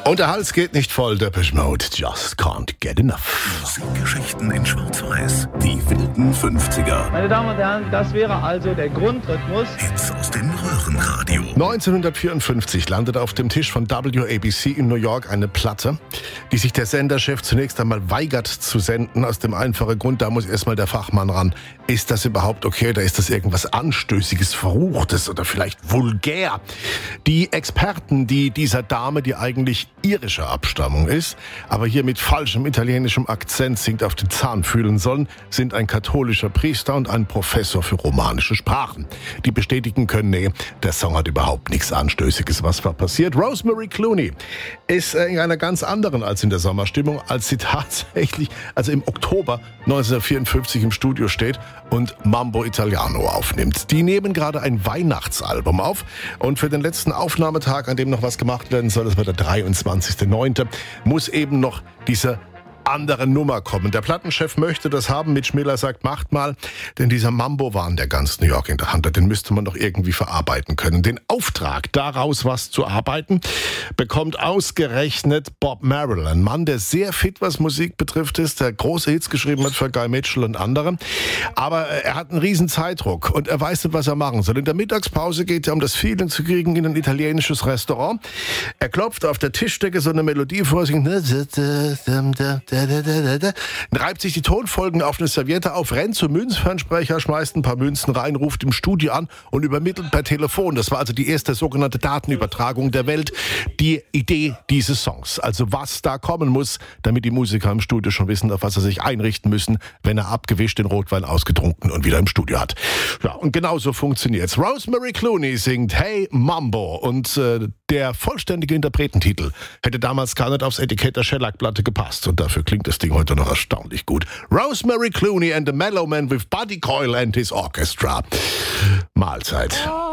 Und der Hals geht nicht voll, Depeche Mode, just can't get enough. Musikgeschichten in Schwarz-Weiß, die wilden 50er. Meine Damen und Herren, das wäre also der Grundrhythmus. Hits aus dem Röhrenradio. 1954 landete auf dem Tisch von WABC in New York eine Platte, die sich der Senderchef zunächst einmal weigert zu senden, aus dem einfachen Grund, da muss erstmal der Fachmann ran. Ist das überhaupt okay oder ist das irgendwas Anstößiges, Verruchtes oder vielleicht vulgär? Die Experten, die dieser Dame, die eigentlich irischer Abstammung ist, aber hier mit falschem italienischem Akzent singt, auf den Zahn fühlen sollen, sind ein katholischer Priester und ein Professor für romanische Sprachen. Die bestätigen können, nee, der Song hat überhaupt nichts Anstößiges. Was war passiert? Rosemary Clooney ist in einer ganz anderen als in der Sommerstimmung, als sie tatsächlich, also im Oktober 1954 im Studio steht und Mambo Italiano aufnimmt. Die nehmen gerade ein Weihnachtsalbum auf und für den letzten Aufnahmetag, an dem noch was gemacht werden soll, das war der 23.09., muss eben noch diese andere Nummer kommen. Der Plattenchef möchte das haben. Mitch Miller sagt, macht mal, denn dieser Mambo-Wahn, der ganz New York in der Hand hat, den müsste man doch irgendwie verarbeiten können. Den Auftrag, daraus was zu arbeiten, bekommt ausgerechnet Bob Merrill, ein Mann, der sehr fit, was Musik betrifft ist, der große Hits geschrieben hat für Guy Mitchell und andere. Aber er hat einen riesen Zeitdruck und er weiß nicht, was er machen soll. In der Mittagspause geht er, um das Feeling zu kriegen, in ein italienisches Restaurant. Er klopft auf der Tischdecke so eine Melodie vor sich, reibt sich die Tonfolgen auf eine Serviette auf, rennt zum Münzfernsprecher, schmeißt ein paar Münzen rein, ruft im Studio an und übermittelt per Telefon. Das war also die erste sogenannte Datenübertragung der Welt. Die Idee dieses Songs, also was da kommen muss, damit die Musiker im Studio schon wissen, auf was sie sich einrichten müssen, wenn er abgewischt, den Rotwein ausgetrunken und wieder im Studio hat. Ja, und genauso funktioniert's. Rosemary Clooney singt Hey Mambo und der vollständige Interpretentitel hätte damals gar nicht aufs Etikett der Shellac-Platte gepasst und dafür klingt das Ding heute noch erstaunlich gut. Rosemary Clooney and the Mellow Man with Buddy Coyle and his Orchestra. Mahlzeit.